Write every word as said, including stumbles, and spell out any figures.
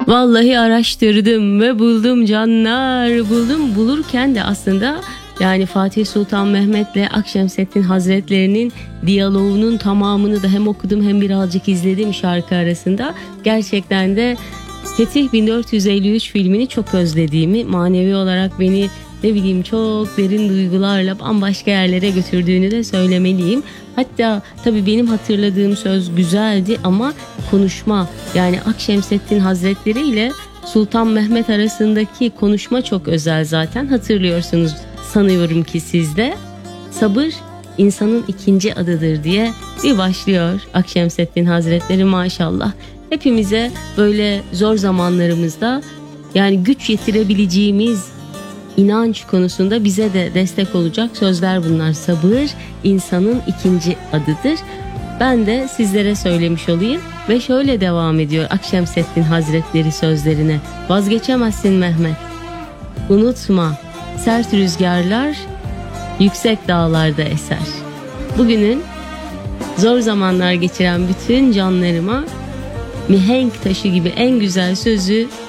Vallahi araştırdım ve buldum canlar. Buldum, bulurken de aslında yani Fatih Sultan Mehmet'le Akşemseddin Hazretleri'nin diyaloğunun tamamını da hem okudum hem birazcık izledim şarkı arasında. Gerçekten de Fetih bin dört yüz elli üç filmini çok özlediğimi, manevi olarak beni ne bileyim çok derin duygularla bambaşka yerlere götürdüğünü de söylemeliyim. Hatta tabii benim hatırladığım söz güzeldi ama konuşma, yani Akşemseddin Hazretleri ile Sultan Mehmet arasındaki konuşma çok özel zaten, hatırlıyorsunuz sanıyorum ki siz de. Sabır insanın ikinci adıdır diye bir başlıyor Akşemseddin Hazretleri, maşallah. Hepimize böyle zor zamanlarımızda yani güç yetirebileceğimiz inanç konusunda bize de destek olacak sözler bunlar. Sabır insanın ikinci adıdır. Ben de sizlere söylemiş olayım ve şöyle devam ediyor Akşemseddin Hazretleri sözlerine. Vazgeçemezsin Mehmet. Unutma, sert rüzgarlar yüksek dağlarda eser. Bugünün zor zamanlar geçiren bütün canlarıma mihenk taşı gibi en güzel sözü